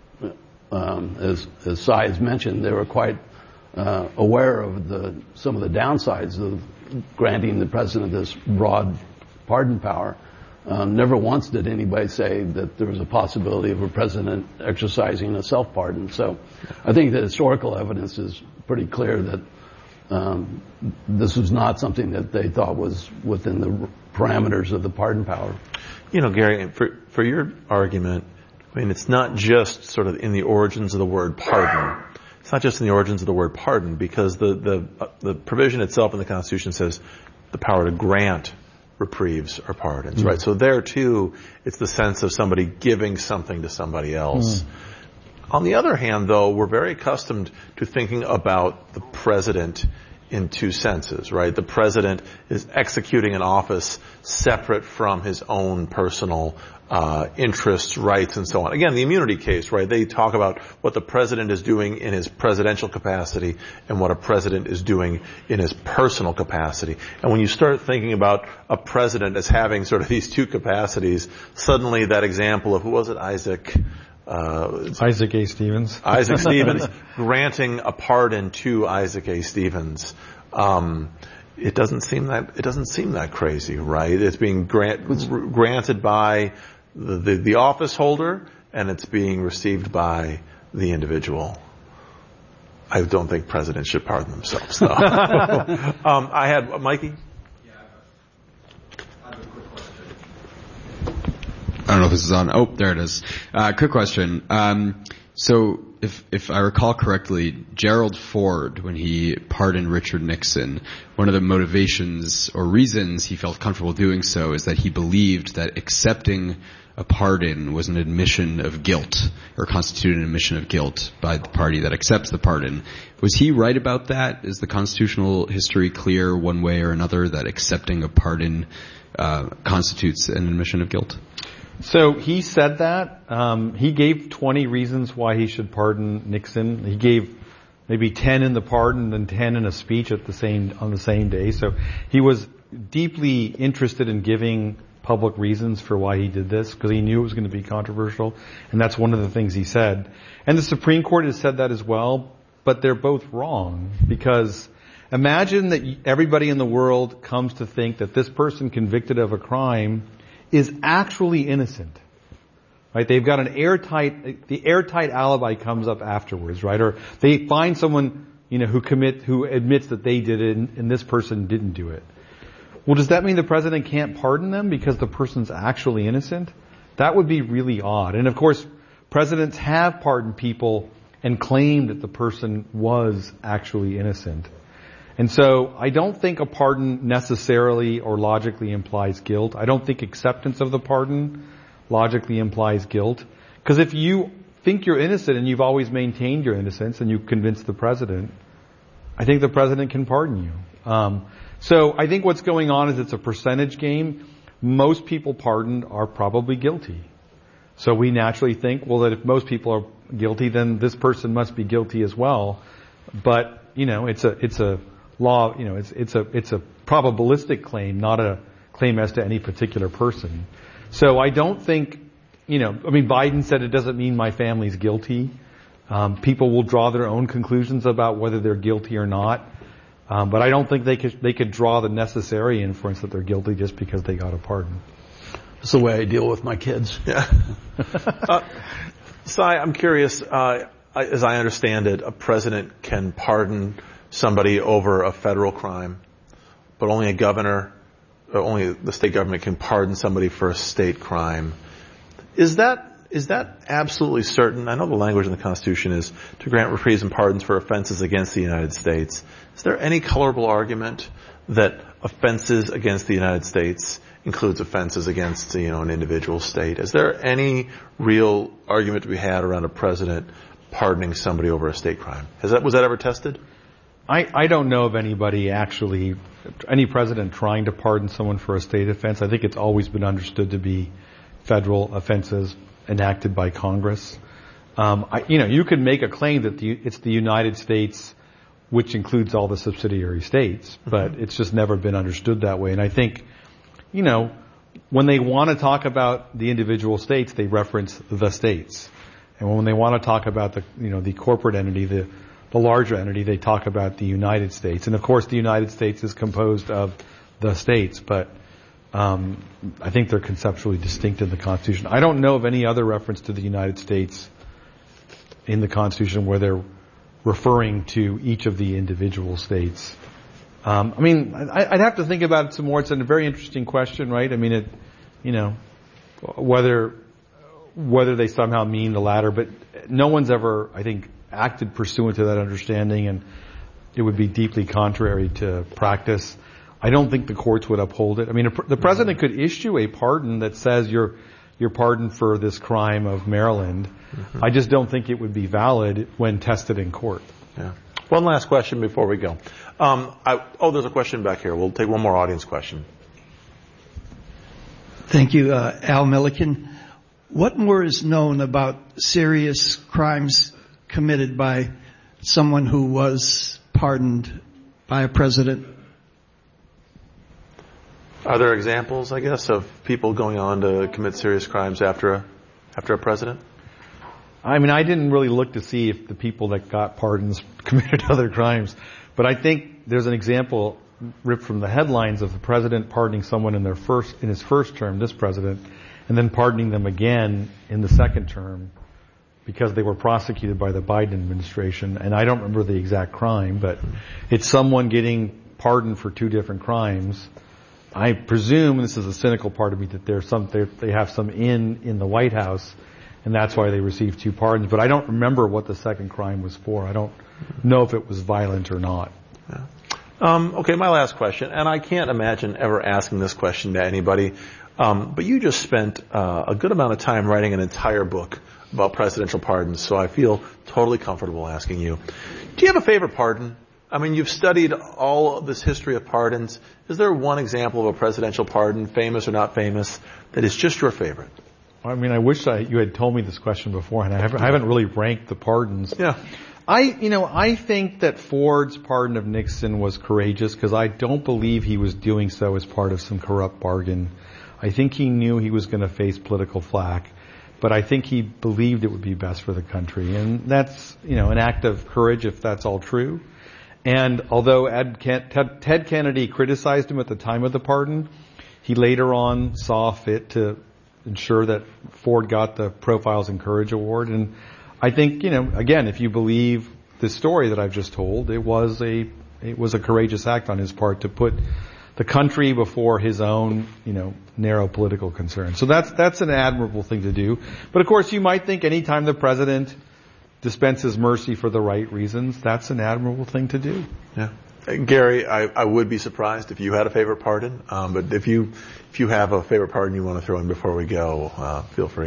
um, as, as Sy has mentioned, they were quite uh, aware of the some of the downsides of granting the president this broad pardon power. Um, never once did anybody say that there was a possibility of a president exercising a self-pardon. So I think the historical evidence is pretty clear that um, this was not something that they thought was within the parameters of the pardon power. You know, Gary, for, for your argument, I mean, it's not just sort of in the origins of the word pardon. It's not just in the origins of the word pardon, because the, the, uh, the provision itself in the Constitution says the power to grant reprieves or pardons, mm. right? So there too, it's the sense of somebody giving something to somebody else. Mm. On the other hand, though, we're very accustomed to thinking about the president in two senses, right? The president is executing an office separate from his own personal uh interests, rights, and so on. Again, the immunity case, right? They talk about what the president is doing in his presidential capacity and what a president is doing in his personal capacity. And when you start thinking about a president as having sort of these two capacities, suddenly that example of, who was it, Isaac? Uh, Isaac A. Stevens. Isaac Stevens granting a pardon to Isaac A. Stevens. Um, it doesn't seem that it doesn't seem that crazy, right? It's being grant, granted by the, the, the office holder, and it's being received by the individual. I don't think presidents should pardon themselves, though. um, I had Mikey. I don't know if this is on. Oh, there it is. Uh, quick question. Um, so if, if I recall correctly, Gerald Ford, when he pardoned Richard Nixon, one of the motivations or reasons he felt comfortable doing so is that he believed that accepting a pardon was an admission of guilt, or constituted an admission of guilt by the party that accepts the pardon. Was he right about that? Is the constitutional history clear one way or another that accepting a pardon uh, constitutes an admission of guilt? So he said that. Um, he gave twenty reasons why he should pardon Nixon. He gave maybe ten in the pardon and ten in a speech at the same on the same day. So he was deeply interested in giving public reasons for why he did this, because he knew it was going to be controversial, and that's one of the things he said. And the Supreme Court has said that as well, but they're both wrong, because imagine that everybody in the world comes to think that this person convicted of a crime is actually innocent, right? They've got an airtight, the airtight alibi comes up afterwards, right? Or they find someone, you know, who commit, who admits that they did it and, and this person didn't do it. Well, does that mean the president can't pardon them because the person's actually innocent? That would be really odd. And of course, presidents have pardoned people and claimed that the person was actually innocent. And so I don't think a pardon necessarily or logically implies guilt. I don't think acceptance of the pardon logically implies guilt. Because if you think you're innocent and you've always maintained your innocence and you convince the president, I think the president can pardon you. Um, so I think what's going on is it's a percentage game. Most people pardoned are probably guilty. So we naturally think, well, that if most people are guilty, then this person must be guilty as well. But, you know, it's a, it's a, law, you know, it's, it's a, it's a probabilistic claim, not a claim as to any particular person. So I don't think, you know, I mean, Biden said it doesn't mean my family's guilty. Um, people will draw their own conclusions about whether they're guilty or not. Um, but I don't think they could they could draw the necessary inference that they're guilty just because they got a pardon. That's the way I deal with my kids. Yeah. uh, Cy, I'm curious. Uh, I, as I understand it, a president can pardon somebody over a federal crime, but only a governor, or only the state government can pardon somebody for a state crime. Is that is that absolutely certain? I know the language in the Constitution is to grant reprieves and pardons for offenses against the United States. Is there any colorable argument that offenses against the United States includes offenses against, you know, an individual state? Is there any real argument to be had around a president pardoning somebody over a state crime? Has that was that ever tested? I, I don't know of anybody actually, any president trying to pardon someone for a state offense. I think it's always been understood to be federal offenses enacted by Congress. Um, I, you know, you could make a claim that the, it's the United States, which includes all the subsidiary states, but mm-hmm. it's just never been understood that way. And I think, you know, when they want to talk about the individual states, they reference the states. And when they want to talk about the, you know, the corporate entity, the the larger entity, they talk about the United States. And of course, the United States is composed of the states, but um, I think they're conceptually distinct in the Constitution. I don't know of any other reference to the United States in the Constitution where they're referring to each of the individual states. Um, I mean, I, I'd have to think about it some more. It's a very interesting question, right? I mean, it, you know, whether whether they somehow mean the latter, but no one's ever, I think, acted pursuant to that understanding, and it would be deeply contrary to practice. I don't think the courts would uphold it. I mean, the president could issue a pardon that says you're you're pardoned for this crime of Maryland. Mm-hmm. I just don't think it would be valid when tested in court. Yeah. One last question before we go. Um, I, oh, there's a question back here. We'll take one more audience question. Thank you, uh, Al Milliken. What more is known about serious crimes committed by someone who was pardoned by a president? Are there examples, I guess, of people going on to commit serious crimes after a, after a president? I mean, I didn't really look to see if the people that got pardons committed other crimes, but I think there's an example ripped from the headlines of the president pardoning someone in their first, in his first term, this president, and then pardoning them again in the second term because they were prosecuted by the Biden administration. And I don't remember the exact crime, but it's someone getting pardoned for two different crimes. I presume, this is a cynical part of me, that there's some, they have some in in the White House, and that's why they received two pardons. But I don't remember what the second crime was for. I don't know if it was violent or not. Yeah. Um, okay, my last question, and I can't imagine ever asking this question to anybody, um, but you just spent uh, a good amount of time writing an entire book about presidential pardons, so I feel totally comfortable asking you. Do you have a favorite pardon? I mean, you've studied all of this history of pardons. Is there one example of a presidential pardon, famous or not famous, that is just your favorite? I mean, I wish I, you had told me this question before, and I haven't, I haven't really ranked the pardons. Yeah. I, you know, I think that Ford's pardon of Nixon was courageous because I don't believe he was doing so as part of some corrupt bargain. I think he knew he was going to face political flack, but I think he believed it would be best for the country. And that's, you know, an act of courage if that's all true. And although Ed Ken- Ted, Ted Kennedy criticized him at the time of the pardon, he later on saw fit to ensure that Ford got the Profiles in Courage Award. And I think, you know, again, if you believe the story that I've just told, it was a it was a courageous act on his part to put the country before his own, you know, narrow political concerns. So that's that's an admirable thing to do. But of course, you might think anytime the president dispenses mercy for the right reasons, that's an admirable thing to do. Yeah. Gary, I, I would be surprised if you had a favorite pardon, um, but if you if you have a favorite pardon you want to throw in before we go, uh, feel free.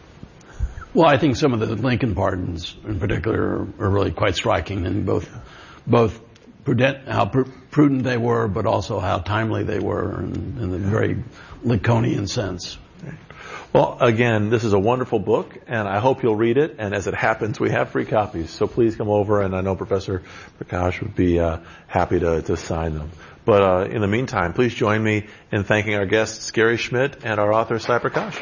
Well, I think some of the Lincoln pardons, in particular, are, are really quite striking, and both both prudent, how pr- prudent they were, but also how timely they were, in, in a very Lincolnian sense. Well, again, this is a wonderful book, and I hope you'll read it. And as it happens, we have free copies, so please come over, and I know Professor Prakash would be uh, happy to, to sign them. But uh, in the meantime, please join me in thanking our guests, Gary Schmidt, and our author, Cy Prakash.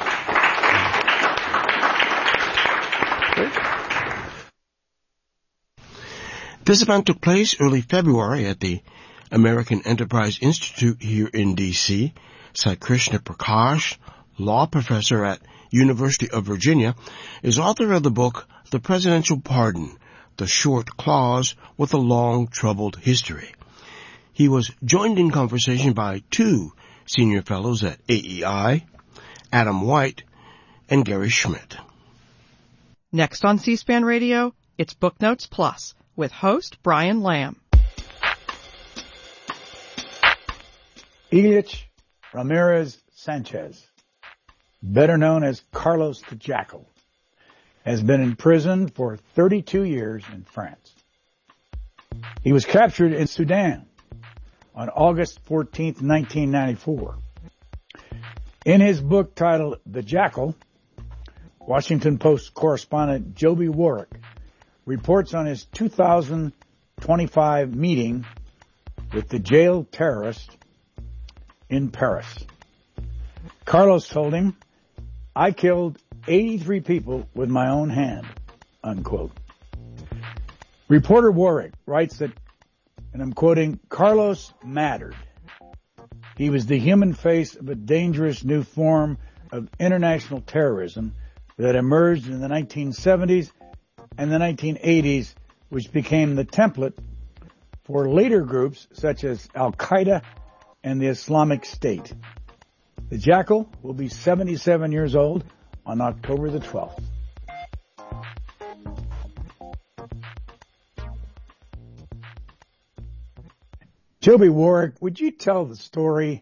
This event took place early February at the American Enterprise Institute here in D C Sai Krishna Prakash, law professor at University of Virginia, is author of the book The Presidential Pardon, The Short Clause with a Long Troubled History. He was joined in conversation by two senior fellows at A E I, Adam White and Gary Schmidt. Next on C-SPAN Radio, it's Booknotes Plus with host Brian Lamb. Ilich Ramirez Sanchez, better known as Carlos the Jackal, has been in prison for thirty-two years in France. He was captured in Sudan on August fourteenth, nineteen ninety-four. In his book titled The Jackal, Washington Post correspondent Joby Warwick reports on his two thousand twenty-five meeting with the jailed terrorist in Paris. Carlos told him, "I killed eighty-three people with my own hand," unquote. Reporter Warwick writes that, and I'm quoting, "Carlos mattered. He was the human face of a dangerous new form of international terrorism that emerged in the nineteen seventies and the nineteen eighties, which became the template for later groups such as Al-Qaeda and the Islamic State." The Jackal will be seventy-seven years old on October the twelfth. Joby Warwick, would you tell the story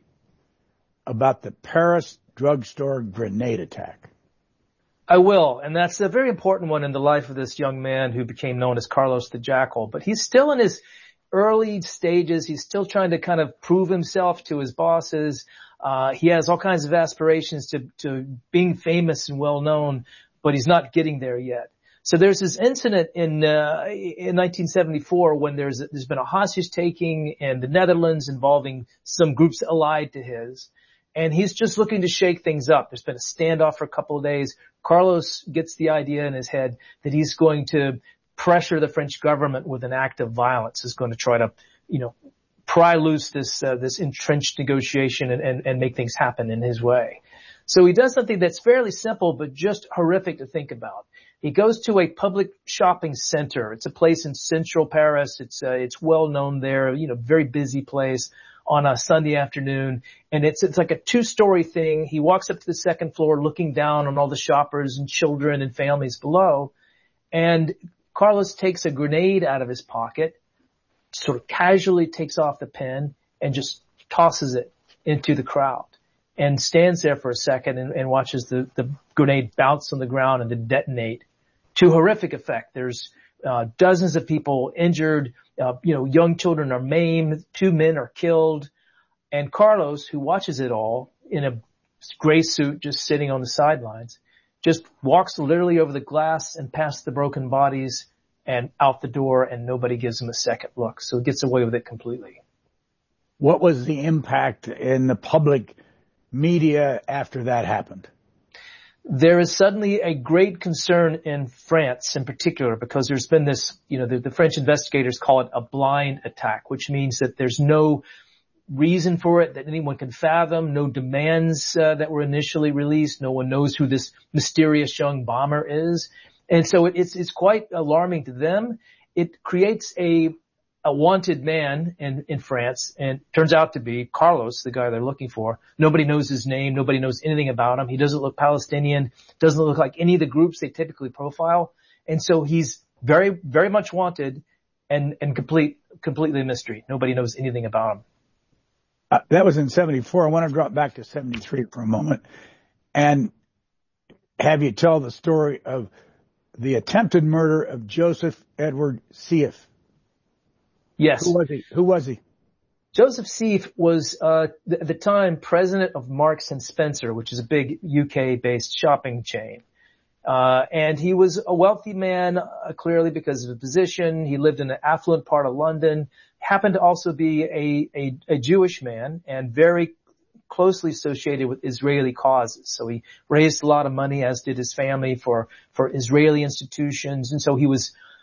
about the Paris drugstore grenade attack? I will, and that's a very important one in the life of this young man who became known as Carlos the Jackal. But he's still in his early stages. He's still trying to kind of prove himself to his bosses. Uh, he has all kinds of aspirations to, to being famous and well known, but he's not getting there yet. So there's this incident in, uh, in nineteen seventy-four when there's, there's been a hostage taking in the Netherlands involving some groups allied to his. And he's just looking to shake things up. There's been a standoff for a couple of days. Carlos gets the idea in his head that he's going to pressure the French government with an act of violence. He's going to try to, you know, pry loose this, uh, this entrenched negotiation and, and, and make things happen in his way. So he does something that's fairly simple, but just horrific to think about. He goes to a public shopping center. It's a place in central Paris. It's, uh, it's well known there, you know, very busy place on a Sunday afternoon. And it's, it's like a two-story thing. He walks up to the second floor looking down on all the shoppers and children and families below. And Carlos takes a grenade out of his pocket, sort of casually takes off the pin and just tosses it into the crowd and stands there for a second and, and watches the, the grenade bounce on the ground and then detonate to horrific effect. There's uh, dozens of people injured. Uh, you know, young children are maimed. Two men are killed. And Carlos, who watches it all in a gray suit just sitting on the sidelines, just walks literally over the glass and past the broken bodies and out the door, and nobody gives him a second look. So he gets away with it completely. What was the impact in the public media after that happened? There is suddenly a great concern in France in particular because there's been this, you know, the, the French investigators call it a blind attack, which means that there's no reason for it that anyone can fathom, no demands uh, that were initially released. No one knows who this mysterious young bomber is. And so it, it's, it's quite alarming to them. It creates a, a wanted man in, in France, and it turns out to be Carlos, the guy they're looking for. Nobody knows his name. Nobody knows anything about him. He doesn't look Palestinian, doesn't look like any of the groups they typically profile. And so he's very, very much wanted and, and complete, completely a mystery. Nobody knows anything about him. Uh, that was in seventy-four. I want to drop back to seventy-three for a moment and have you tell the story of the attempted murder of Joseph Edward Seif. Yes. Who was he? Who was he? Joseph Seif was, uh, th- at the time president of Marks and Spencer, which is a big U K-based shopping chain. Uh, and he was a wealthy man, uh, clearly because of his position. He lived in an affluent part of London, happened to also be a, a, a Jewish man and very closely associated with Israeli causes. So he raised a lot of money, as did his family, for, for Israeli institutions. And so he was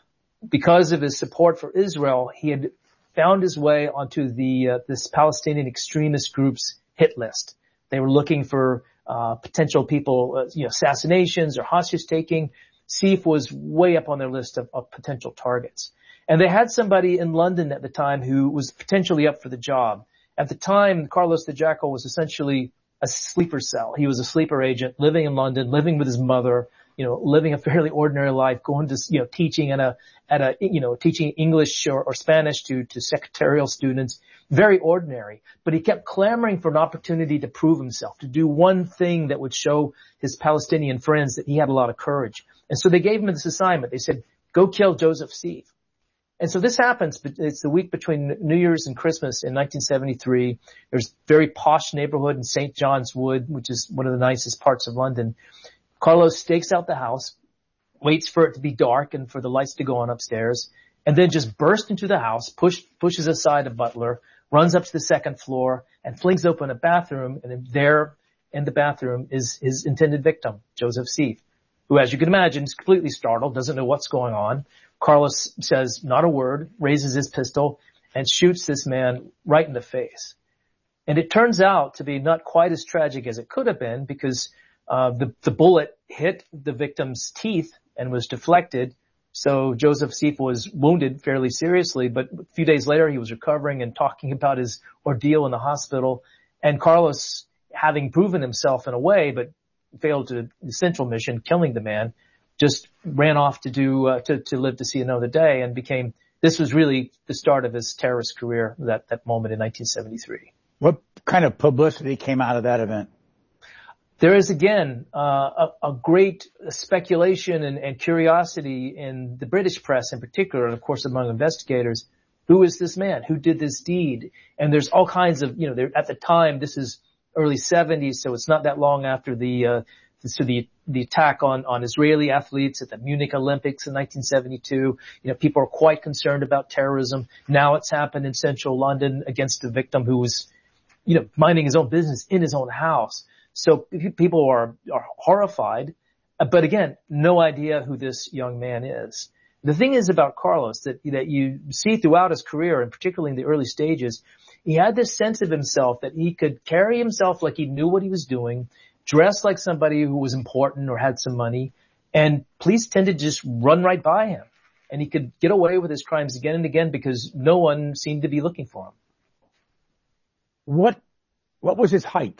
because of his support for Israel, he had found his way onto the uh, this Palestinian extremist group's hit list. They were looking for uh potential people, uh, you know, assassinations or hostage taking. Seif was way up on their list of, of potential targets. And they had somebody in London at the time who was potentially up for the job. At the time, Carlos the Jackal was essentially a sleeper cell. He was a sleeper agent living in London, living with his mother, you know, living a fairly ordinary life, going to, you know, teaching at a, at a, you know, teaching English or, or Spanish to, to secretarial students. Very ordinary. But he kept clamoring for an opportunity to prove himself, to do one thing that would show his Palestinian friends that he had a lot of courage. And so they gave him this assignment. They said, go kill Joseph Seif. And so this happens, but it's the week between New Year's and Christmas in nineteen seventy-three. There's a very posh neighborhood in Saint John's Wood, which is one of the nicest parts of London. Carlos stakes out the house, waits for it to be dark and for the lights to go on upstairs, and then just bursts into the house, push, pushes aside a butler, runs up to the second floor, and flings open a bathroom, and there in the bathroom is his intended victim, Joseph Seif, who, as you can imagine, is completely startled, doesn't know what's going on. Carlos says not a word, raises his pistol, and shoots this man right in the face. And it turns out to be not quite as tragic as it could have been, because uh the, the bullet hit the victim's teeth and was deflected. So Joseph Seif was wounded fairly seriously, but a few days later he was recovering and talking about his ordeal in the hospital. And Carlos, having proven himself in a way, but failed to the central mission, killing the man, just ran off to do, uh, to, to live to see another day, and became, this was really the start of his terrorist career, that, that moment in nineteen seventy-three. What kind of publicity came out of that event? There is, again, uh, a, a great speculation and, and curiosity in the British press in particular, and of course among investigators. Who is this man? Who did this deed? And there's all kinds of, you know, there, at the time, this is early seventies, so it's not that long after the, uh, so the, the attack on, on Israeli athletes at the Munich Olympics in nineteen seventy-two. You know, people are quite concerned about terrorism. Now it's happened in central London against a victim who was, you know, minding his own business in his own house. So people are, are horrified, but again, no idea who this young man is. The thing is about Carlos that, that you see throughout his career, and particularly in the early stages, he had this sense of himself that he could carry himself like he knew what he was doing, dress like somebody who was important or had some money, and police tended to just run right by him. And he could get away with his crimes again and again because no one seemed to be looking for him. What, what was his height?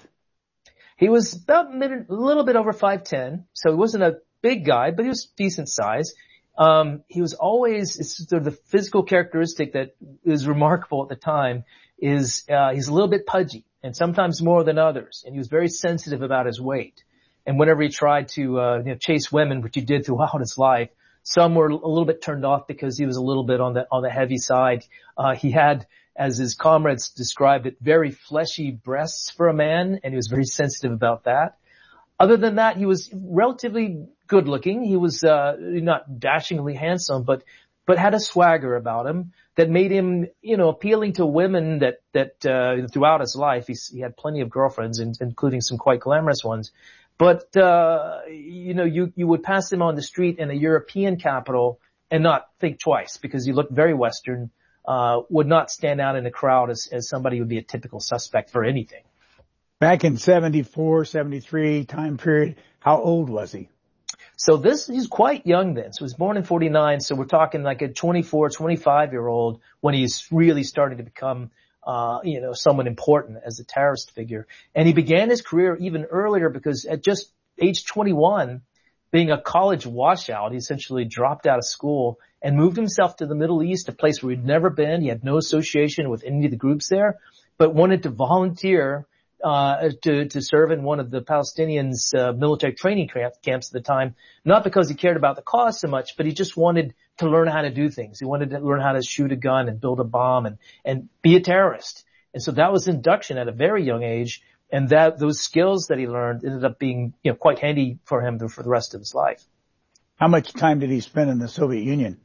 He was about mid, a little bit over five ten, so he wasn't a big guy, but he was decent size. Um, he was always, it's sort of the physical characteristic that is remarkable at the time is, uh, he's a little bit pudgy, and sometimes more than others, and he was very sensitive about his weight. And whenever he tried to, uh, you know, chase women, which he did throughout his life, some were a little bit turned off because he was a little bit on the, on the heavy side. Uh, he had, as his comrades described it, very fleshy breasts for a man, and he was very sensitive about that. Other than that, he was relatively good looking. He was, uh, not dashingly handsome, but, but had a swagger about him that made him, you know, appealing to women that, that, uh, throughout his life, he, he had plenty of girlfriends, including some quite glamorous ones. But, uh, you know, you, you would pass him on the street in a European capital and not think twice because he looked very Western, uh, would not stand out in a crowd as, as somebody who would be a typical suspect for anything. Back in seventy-four, seventy-three time period, how old was he? So this, he's quite young then. So he was born in forty-nine. So we're talking like a twenty-four, twenty-five year old when he's really starting to become, uh, you know, someone important as a terrorist figure. And he began his career even earlier because at just age twenty-one, being a college washout, he essentially dropped out of school and moved himself to the Middle East, a place where he'd never been. He had no association with any of the groups there, but wanted to volunteer Uh, to, to serve in one of the Palestinians' uh, military training camps at the time, not because he cared about the cause so much, but he just wanted to learn how to do things. He wanted to learn how to shoot a gun and build a bomb and, and be a terrorist. And so that was induction at a very young age, and that, those skills that he learned ended up being, you know, quite handy for him for the rest of his life. How much time did he spend in the Soviet Union?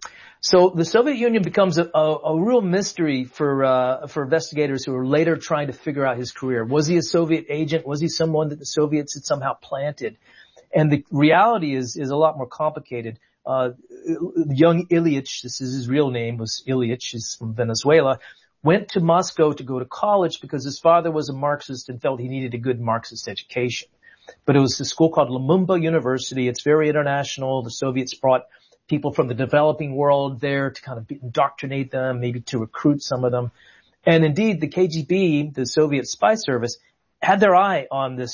So the Soviet Union becomes a, a, a real mystery for uh for investigators who are later trying to figure out his career. Was he a Soviet agent? Was he someone that the Soviets had somehow planted? And the reality is is a lot more complicated. uh, young Ilyich, this is his real name, was Ilyich, he's from Venezuela, went to Moscow to go to college because his father was a Marxist and felt he needed a good Marxist education. But it was a school called Lumumba University. It's very international. The Soviets brought people from the developing world there to kind of indoctrinate them, maybe to recruit some of them. And indeed, the K G B, the Soviet spy service, had their eye on this